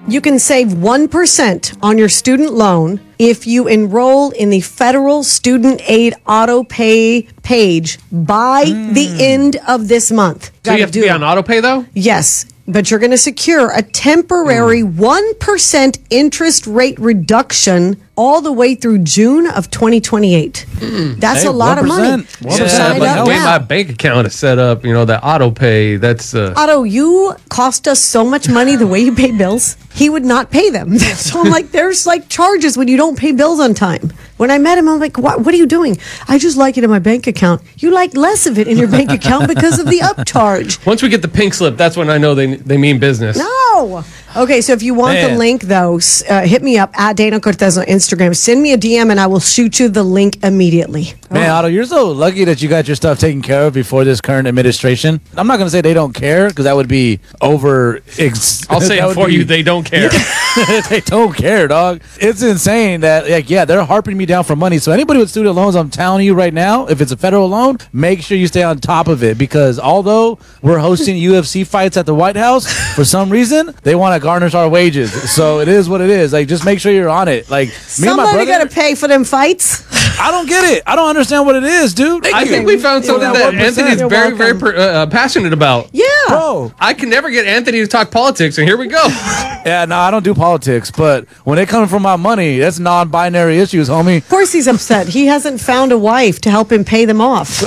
You can save 1% on your student loan if you enroll in the Federal Student Aid Auto Pay page by the end of this month. So you have to be on auto pay, though? Yes, but you're going to secure a temporary 1% interest rate reduction all the way through June of 2028. That's a lot of money. So sign but up the way now. my bank account is set up, that auto pay, that's... Otto, you cost us so much money the way you pay bills. He would not pay them. So I'm like, there's charges when you don't pay bills on time. When I met him, I'm like, what are you doing? I just like it in my bank account. You like less of it in your bank account because of the upcharge. Once we get the pink slip, that's when I know they mean business. No. Okay, so if you want the link, though, hit me up at Dana Cortez on Instagram. Send me a DM, and I will shoot you the link immediately. Man, Otto, you're so lucky that you got your stuff taken care of before this current administration. I'm not going to say they don't care, because that would be over... I'll say it for you, they don't care. They don't care, dog. It's insane that, they're harping me down for money. So anybody with student loans, I'm telling you right now, if it's a federal loan, make sure you stay on top of it, because although we're hosting UFC fights at the White House, for some reason, they want to garnish our wages. So it is what it is. Just make sure you're on it. Somebody got to pay for them fights. I don't get it. I don't understand what it is, dude. I think we found something that Anthony's very, very passionate about. Yeah. Bro. I can never get Anthony to talk politics, and here we go. Yeah, no, I don't do politics, but when it comes from my money, that's non-binary issues, homie. Of course he's upset. He hasn't found a wife to help him pay them off.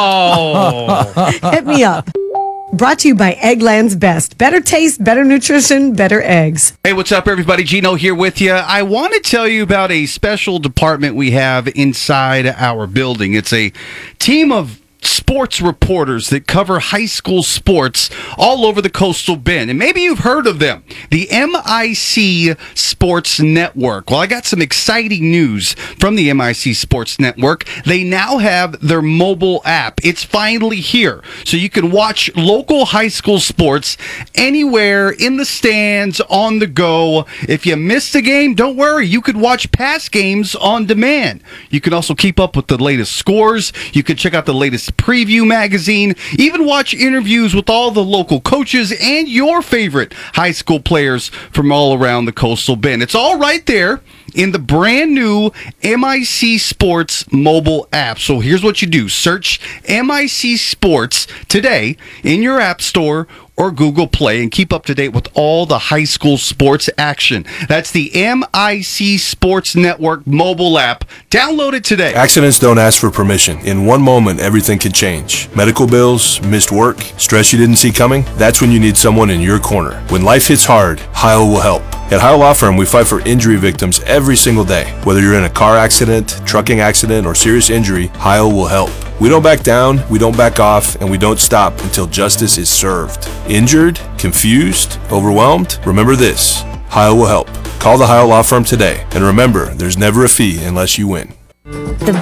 Oh. Hit me up. Brought to you by Eggland's Best. Better taste, better nutrition, better eggs. Hey, what's up, everybody? Gino here with you. I want to tell you about a special department we have inside our building. It's a team of sports reporters that cover high school sports all over the Coastal Bend. And maybe you've heard of them, the MIC Sports Network. Well, I got some exciting news from the MIC Sports Network. They now have their mobile app. It's finally here. So you can watch local high school sports anywhere, in the stands, on the go. If you missed a game, don't worry. You could watch past games on demand. You can also keep up with the latest scores. You can check out the latest preview magazine, even watch interviews with all the local coaches and your favorite high school players from all around the Coastal Bend. It's all right there in the brand new MIC Sports mobile app. So here's what you do. Search MIC Sports today in your app store or Google Play and keep up to date with all the high school sports action. That's the MIC Sports Network mobile app. Download it today. Accidents don't ask for permission. In one moment, everything can change. Medical bills, missed work, stress you didn't see coming. That's when you need someone in your corner. When life hits hard, Heil will help. At Heil Law Firm, we fight for injury victims every single day. Whether you're in a car accident, trucking accident, or serious injury, Heil will help. We don't back down, we don't back off, and we don't stop until justice is served. Injured? Confused? Overwhelmed? Remember this. Heil will help. Call the Heil Law Firm today. And remember, there's never a fee unless you win.